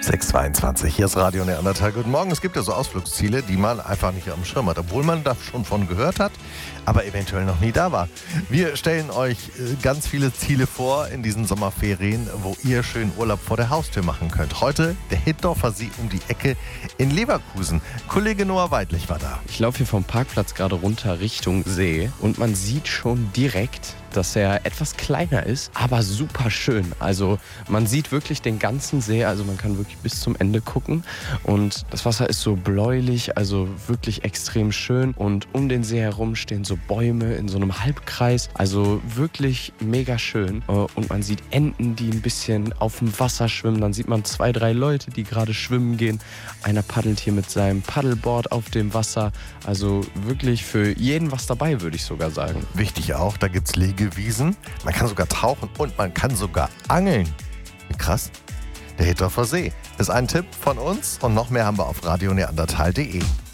6:22, hier ist Radio Neandertal. Guten Morgen. Es gibt ja so Ausflugsziele, die man einfach nicht am Schirm hat, obwohl man da schon von gehört hat, aber eventuell noch nie da war. Wir stellen euch ganz viele Ziele vor in diesen Sommerferien, wo ihr schön Urlaub vor der Haustür machen könnt. Heute der Hittorfer See um die Ecke in Leverkusen. Kollege Noah Weidlich war da. Ich laufe hier vom Parkplatz gerade runter Richtung See und man sieht schon direkt, dass er etwas kleiner ist, aber super schön. Also man sieht wirklich den ganzen See, also man kann wirklich bis zum Ende gucken und das Wasser ist so bläulich, also wirklich extrem schön und um den See herum stehen so Bäume in so einem Halbkreis, also wirklich mega schön und man sieht Enten, die ein bisschen auf dem Wasser schwimmen, dann sieht man 2, 3 Leute, die gerade schwimmen gehen. Einer paddelt hier mit seinem Paddleboard auf dem Wasser, also wirklich für jeden was dabei, würde ich sogar sagen. Wichtig auch, da gibt's Liegewiesen, man kann sogar tauchen und man kann sogar angeln. Wie krass. Der Hittorfer See ist ein Tipp von uns und noch mehr haben wir auf radioneandertal.de.